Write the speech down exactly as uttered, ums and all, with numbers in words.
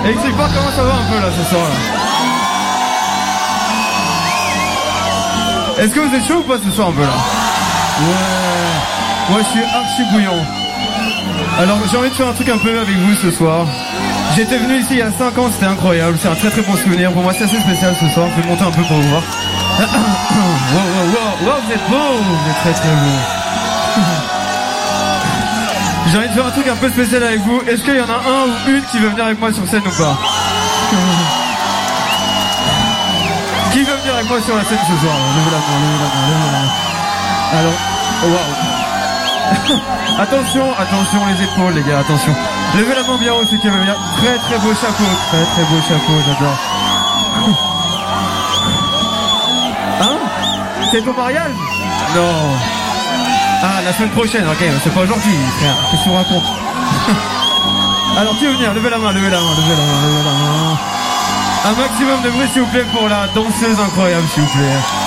Explique-moi comment ça va un peu là ce soir là. Est-ce que vous êtes chaud ou pas ce soir un peu là? Ouais. Moi je suis archi bouillant. Alors j'ai envie de faire un truc un peu avec vous ce soir. J'étais venu ici il y a cinq ans, c'était incroyable, c'est un très très bon souvenir. Pour moi c'est assez spécial ce soir, je vais monter un peu pour vous voir. Wow, wow, wow, wow, vous êtes beau, vous êtes très très beau. J'ai envie de faire un truc un peu spécial avec vous. Est-ce qu'il y en a un ou une qui veut venir avec moi sur scène ou pas? Qui veut venir avec moi sur la scène ce soir? Levez la main, levez la main, levez la main. Alors, waouh. Attention, attention les épaules les gars, attention. Levez la main bien haut, ceux qui veulent venir. Très très beau chapeau, très très beau chapeau, j'adore. Hein? C'est ton mariage? Non. Ah, la semaine prochaine, ok, c'est pas aujourd'hui, frère, qu'est-ce que tu racontes? Alors, qui veut venir? Levez la main, levez la main, levez la main, levez la main. Un maximum de bruit, s'il vous plaît, pour la danseuse incroyable, s'il vous plaît.